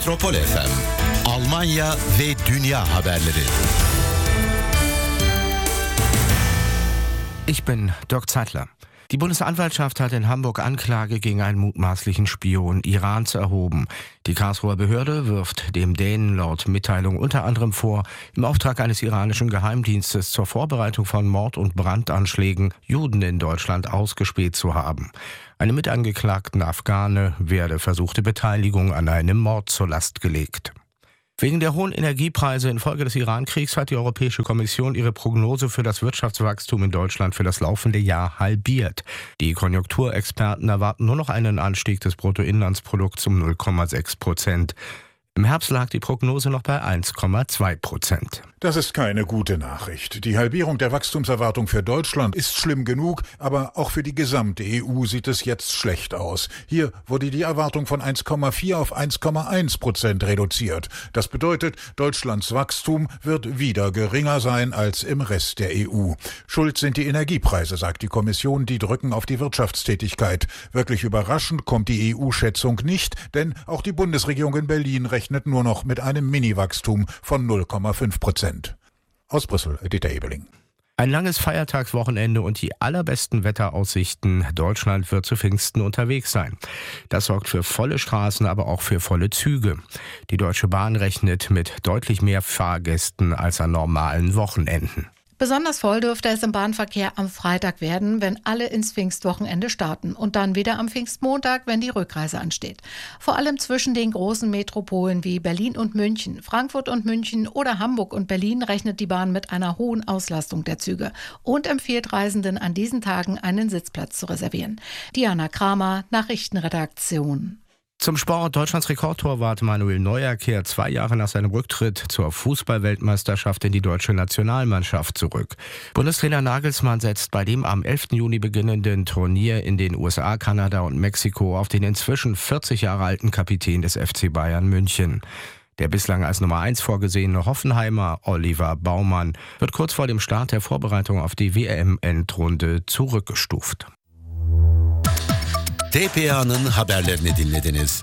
Metropol FM, Almanya ve dünya haberleri. Ich bin Dirk Zeitler. Die Bundesanwaltschaft hat in Hamburg Anklage gegen einen mutmaßlichen Spion Irans erhoben. Die Karlsruher Behörde wirft dem Dänen laut Mitteilung unter anderem vor, im Auftrag eines iranischen Geheimdienstes zur Vorbereitung von Mord- und Brandanschlägen Juden in Deutschland ausgespäht zu haben. Einem mitangeklagten Afghane werde versuchte Beteiligung an einem Mord zur Last gelegt. Wegen der hohen Energiepreise infolge des Iran-Kriegs hat die Europäische Kommission ihre Prognose für das Wirtschaftswachstum in Deutschland für das laufende Jahr halbiert. Die Konjunkturexperten erwarten nur noch einen Anstieg des Bruttoinlandsprodukts um 0,6%. Im Herbst lag die Prognose noch bei 1,2%. Das ist keine gute Nachricht. Die Halbierung der Wachstumserwartung für Deutschland ist schlimm genug, aber auch für die gesamte EU sieht es jetzt schlecht aus. Hier wurde die Erwartung von 1,4 auf 1,1% reduziert. Das bedeutet, Deutschlands Wachstum wird wieder geringer sein als im Rest der EU. Schuld sind die Energiepreise, sagt die Kommission, die drücken auf die Wirtschaftstätigkeit. Wirklich überraschend kommt die EU-Schätzung nicht, denn auch die Bundesregierung in Berlin rechnet nur noch mit einem Mini-Wachstum von 0,5%. Aus Brüssel, Dieter Ebeling. Ein langes Feiertagswochenende und die allerbesten Wetteraussichten. Deutschland wird zu Pfingsten unterwegs sein. Das sorgt für volle Straßen, aber auch für volle Züge. Die Deutsche Bahn rechnet mit deutlich mehr Fahrgästen als an normalen Wochenenden. Besonders voll dürfte es im Bahnverkehr am Freitag werden, wenn alle ins Pfingstwochenende starten und dann wieder am Pfingstmontag, wenn die Rückreise ansteht. Vor allem zwischen den großen Metropolen wie Berlin und München, Frankfurt und München oder Hamburg und Berlin rechnet die Bahn mit einer hohen Auslastung der Züge und empfiehlt Reisenden an diesen Tagen einen Sitzplatz zu reservieren. Diana Kramer, Nachrichtenredaktion. Zum Sport. Deutschlands Rekordtorwart Manuel Neuer kehrt 2 Jahre nach seinem Rücktritt zur Fußball-Weltmeisterschaft in die deutsche Nationalmannschaft zurück. Bundestrainer Nagelsmann setzt bei dem am 11. Juni beginnenden Turnier in den USA, Kanada und Mexiko auf den inzwischen 40 Jahre alten Kapitän des FC Bayern München. Der bislang als Nummer 1 vorgesehene Hoffenheimer Oliver Baumann wird kurz vor dem Start der Vorbereitung auf die WM-Endrunde zurückgestuft. TPA'nın haberlerini dinlediniz.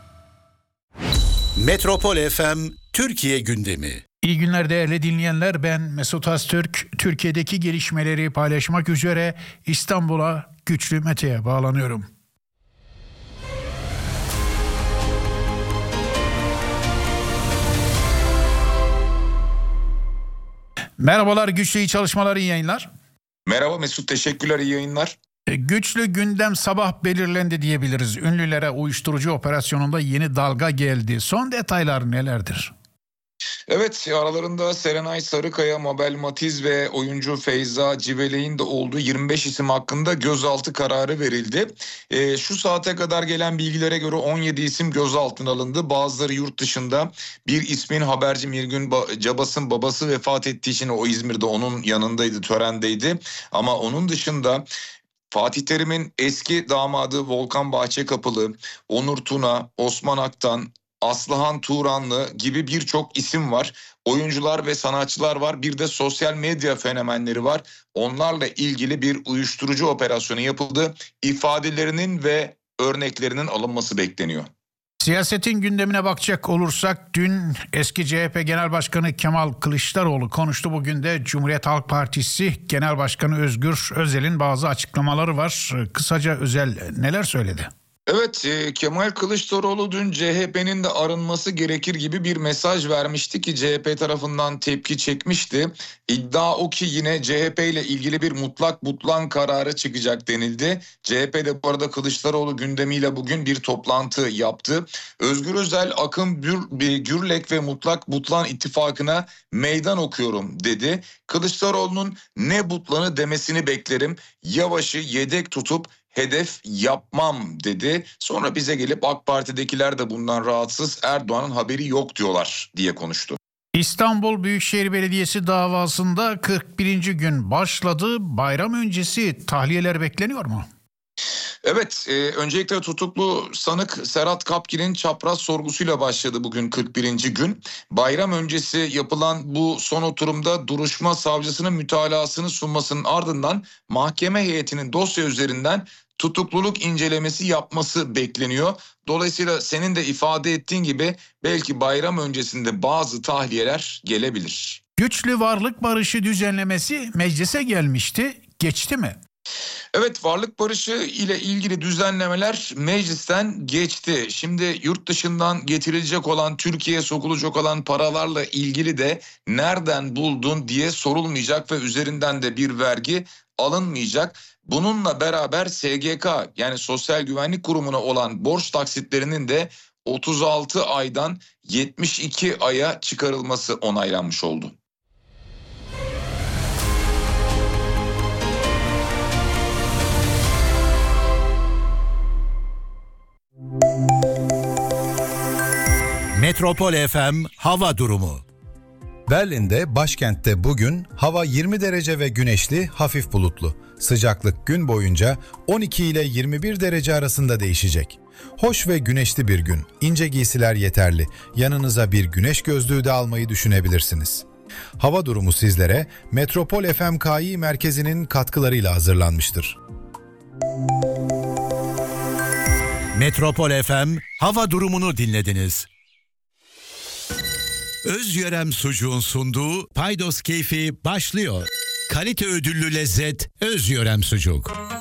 Metropol FM Türkiye gündemi. İyi günler değerli dinleyenler, ben Mesut Öztürk. Türkiye'deki gelişmeleri paylaşmak üzere İstanbul'a Güçlü Mete'ye bağlanıyorum. Merhabalar Güçlü, iyi çalışmalar, iyi yayınlar. Merhaba Mesut, teşekkürler, iyi yayınlar. Güçlü gündem sabah belirlendi diyebiliriz. Ünlülere uyuşturucu operasyonunda yeni dalga geldi. Son detaylar nelerdir? Evet, aralarında Serenay Sarıkaya, Mabel Matiz ve oyuncu Feyza Civelek'in de olduğu 25 isim hakkında gözaltı kararı verildi. Şu saate kadar gelen bilgilere göre 17 isim gözaltına alındı. Bazıları yurt dışında. Bir ismin haberci Mirgün Cabas'ın babası vefat ettiği için o İzmir'de onun yanındaydı, törendeydi. Ama onun dışında Fatih Terim'in eski damadı Volkan Bahçekapılı, Onur Tuna, Osman Aktan, Aslıhan Turanlı gibi birçok isim var. Oyuncular ve sanatçılar var. Bir de sosyal medya fenomenleri var. Onlarla ilgili bir uyuşturucu operasyonu yapıldı. İfadelerinin ve örneklerinin alınması bekleniyor. Siyasetin gündemine bakacak olursak dün eski CHP Genel Başkanı Kemal Kılıçdaroğlu konuştu. Bugün de Cumhuriyet Halk Partisi Genel Başkanı Özgür Özel'in bazı açıklamaları var. Kısaca Özel neler söyledi? Evet, Kemal Kılıçdaroğlu dün CHP'nin de arınması gerekir gibi bir mesaj vermişti ki CHP tarafından tepki çekmişti. İddia o ki yine CHP ile ilgili bir mutlak butlan kararı çıkacak denildi. CHP de bu arada Kılıçdaroğlu gündemiyle bugün bir toplantı yaptı. Özgür Özel, Akın Gürlek ve mutlak butlan ittifakına meydan okuyorum dedi. Kılıçdaroğlu'nun ne butlanı demesini beklerim. Yavaş'ı yedek tutup hedef yapmam dedi. Sonra bize gelip AK Parti'dekiler de bundan rahatsız, Erdoğan'ın haberi yok diyorlar diye konuştu. İstanbul Büyükşehir Belediyesi davasında 41. gün başladı. Bayram öncesi tahliyeler bekleniyor mu? Evet, öncelikle tutuklu sanık Serhat Kapgil'in çapraz sorgusuyla başladı bugün 41. gün. Bayram öncesi yapılan bu son oturumda duruşma savcısının mütalasını sunmasının ardından mahkeme heyetinin dosya üzerinden tutukluluk incelemesi yapması bekleniyor. Dolayısıyla senin de ifade ettiğin gibi belki bayram öncesinde bazı tahliyeler gelebilir. Güçlü varlık barışı düzenlemesi meclise gelmişti. Geçti mi? Evet, varlık barışı ile ilgili düzenlemeler meclisten geçti. Şimdi yurt dışından getirilecek olan, Türkiye'ye sokulacak olan paralarla ilgili de nereden buldun diye sorulmayacak ve üzerinden de bir vergi alınmayacak. Bununla beraber SGK yani Sosyal Güvenlik Kurumu'na olan borç taksitlerinin de 36 aydan 72 aya çıkarılması onaylanmış oldu. Metropol FM hava durumu. Berlin'de, başkentte bugün hava 20 derece ve güneşli, hafif bulutlu. Sıcaklık gün boyunca 12 ile 21 derece arasında değişecek. Hoş ve güneşli bir gün. İnce giysiler yeterli. Yanınıza bir güneş gözlüğü de almayı düşünebilirsiniz. Hava durumu sizlere Metropol FM KI merkezinin katkılarıyla hazırlanmıştır. Metropol FM hava durumunu dinlediniz. Özyörem Sucuğun sunduğu Paydos Keyfi başlıyor. Kalite ödüllü lezzet Özyörem Sucuk.